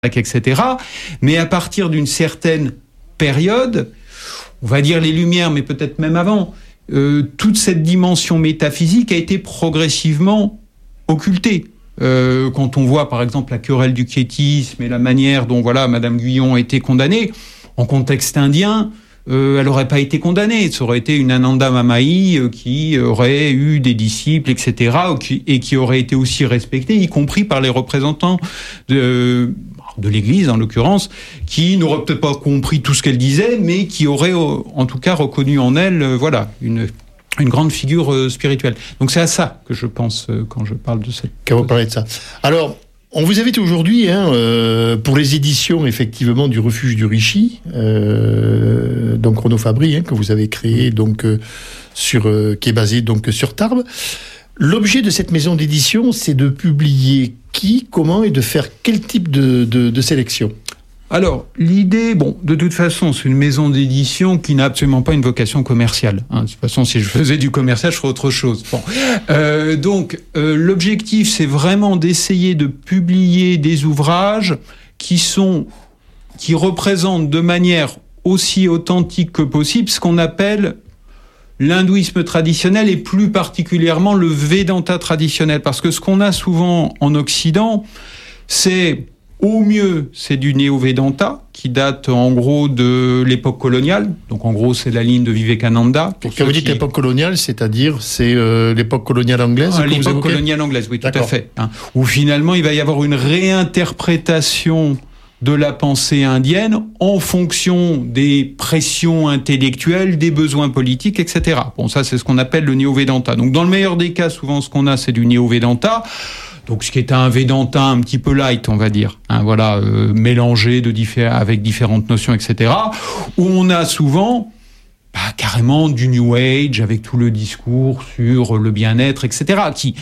etc. Mais à partir d'une certaine période, on va dire les Lumières, mais peut-être même avant, toute cette dimension métaphysique a été progressivement occultée. Quand on voit par exemple la querelle du quiétisme et la manière dont Madame Guyon a été condamnée, en contexte indien, elle n'aurait pas été condamnée. Ça aurait été une Ananda Mamaï qui aurait eu des disciples, etc., et qui aurait été aussi respectée, y compris par les représentants de l'Église, en l'occurrence, qui n'auraient peut-être pas compris tout ce qu'elle disait, mais qui auraient en tout cas reconnu en elle une grande figure spirituelle. Donc c'est à ça que je pense quand je parle de cette... Quand vous parlez de ça. Alors, on vous invite aujourd'hui pour les éditions, effectivement, du Refuge du Rishi, donc Renaud Fabry, que vous avez créé qui est basé sur Tarbes. L'objet de cette maison d'édition, c'est de publier qui, comment et de faire quel type de sélection ? Alors, l'idée, de toute façon, c'est une maison d'édition qui n'a absolument pas une vocation commerciale. De toute façon, si je faisais du commercial, je ferais autre chose. Donc, l'objectif, c'est vraiment d'essayer de publier des ouvrages qui représentent de manière aussi authentique que possible ce qu'on appelle l'hindouisme traditionnel et plus particulièrement le Vedanta traditionnel. Parce que ce qu'on a souvent en Occident, au mieux, c'est du néo-Vedanta, qui date en gros de l'époque coloniale. Donc en gros, c'est la ligne de Vivekananda. Quand vous dites l'époque coloniale, c'est-à-dire c'est l'époque coloniale anglaise l'époque coloniale anglaise, oui, tout à fait. Où finalement, il va y avoir une réinterprétation de la pensée indienne en fonction des pressions intellectuelles, des besoins politiques, etc. Ça, c'est ce qu'on appelle le néo-Vedanta. Donc dans le meilleur des cas, souvent, ce qu'on a, c'est du néo-Vedanta. Donc, ce qui est un Vedanta un petit peu light, on va dire, mélangé avec différentes notions, etc. Où on a souvent carrément du New Age avec tout le discours sur le bien-être, etc. Qui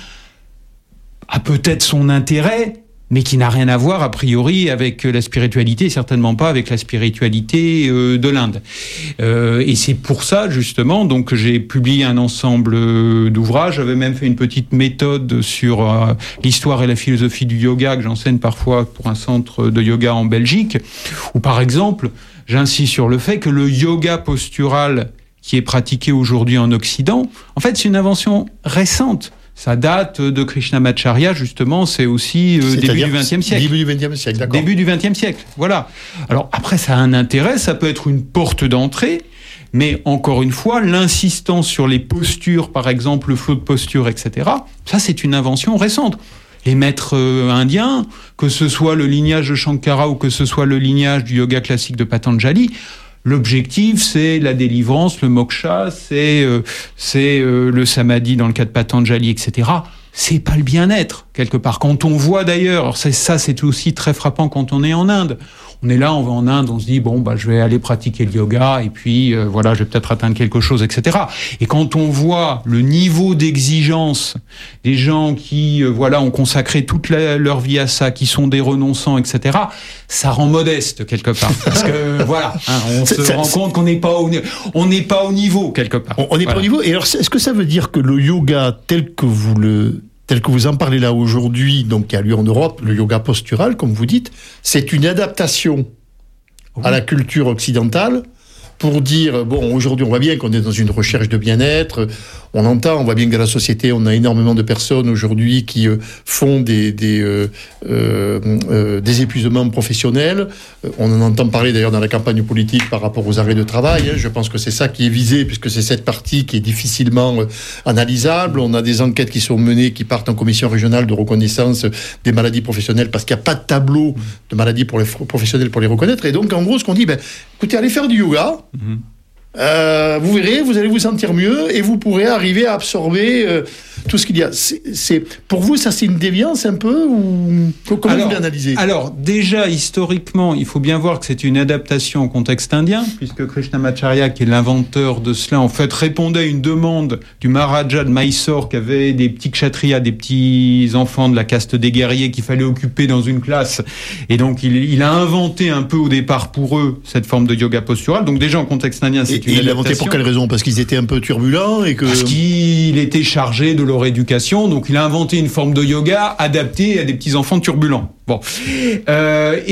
a peut-être son intérêt, mais qui n'a rien à voir a priori avec la spiritualité, certainement pas avec la spiritualité de l'Inde. Et c'est pour ça justement que j'ai publié un ensemble d'ouvrages. J'avais même fait une petite méthode sur l'histoire et la philosophie du yoga que j'enseigne parfois pour un centre de yoga en Belgique, où par exemple j'insiste sur le fait que le yoga postural qui est pratiqué aujourd'hui en Occident, en fait c'est une invention récente. Ça date de Krishnamacharya, justement, c'est aussi début du XXe siècle. Début du XXe siècle, d'accord. Début du XXe siècle, voilà. Alors après, ça a un intérêt, ça peut être une porte d'entrée, mais encore une fois, l'insistance sur les postures, par exemple, le flot de postures, etc., ça c'est une invention récente. Les maîtres indiens, que ce soit le lignage de Shankara ou que ce soit le lignage du yoga classique de Patanjali, l'objectif, c'est la délivrance, le moksha, c'est le samadhi dans le cas de Patanjali, etc. C'est pas le bien-être, quelque part. Quand on voit d'ailleurs, c'est aussi très frappant quand on est en Inde. On est là, on va en Inde, on se dit, je vais aller pratiquer le yoga, et puis, je vais peut-être atteindre quelque chose, etc. Et quand on voit le niveau d'exigence des gens qui, ont consacré toute leur vie à ça, qui sont des renonçants, etc., ça rend modeste, quelque part. Parce que, on se rend compte qu'on n'est pas au niveau, quelque part. On n'est pas au niveau. Et alors, est-ce que ça veut dire que le yoga, tel que vous en parlez là aujourd'hui, donc qui a lieu en Europe, le yoga postural, comme vous dites, c'est une adaptation à la culture occidentale pour dire, aujourd'hui on voit bien qu'on est dans une recherche de bien-être, on voit bien que dans la société, on a énormément de personnes aujourd'hui qui font des épuisements professionnels. On en entend parler d'ailleurs dans la campagne politique par rapport aux arrêts de travail. Je pense que c'est ça qui est visé, puisque c'est cette partie qui est difficilement analysable. On a des enquêtes qui sont menées, qui partent en commission régionale de reconnaissance des maladies professionnelles, parce qu'il n'y a pas de tableau de maladies pour les professionnels pour les reconnaître. Et donc, en gros, ce qu'on dit, écoutez, allez faire du yoga. Vous verrez, vous allez vous sentir mieux et vous pourrez arriver à absorber tout ce qu'il y a. Pour vous, ça c'est une déviance un peu, ou comment vous l'analysez ? Alors déjà, historiquement, il faut bien voir que c'est une adaptation au contexte indien, puisque Krishnamacharya, qui est l'inventeur de cela, en fait, répondait à une demande du Maharaja de Mysore, qui avait des petits kshatriyas, des petits enfants de la caste des guerriers qu'il fallait occuper dans une classe. Et donc, il a inventé un peu au départ pour eux cette forme de yoga postural. Donc déjà, en contexte indien, c'est une adaptation. Et il l'a inventé pour quelle raison ? Parce qu'ils étaient un peu turbulents et que... Parce qu'il était chargé de leur éducation, donc il a inventé une forme de yoga adaptée à des petits enfants turbulents.